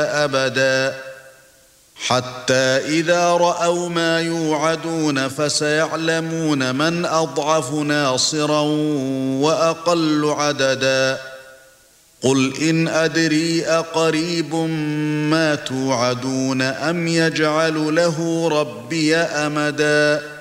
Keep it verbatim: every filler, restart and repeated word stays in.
أبدا حتى إذا رأوا ما يوعدون فسيعلمون من أضعف ناصرا وأقل عددا قل إن أدري أقريب ما توعدون أم يجعل له ربي أمدا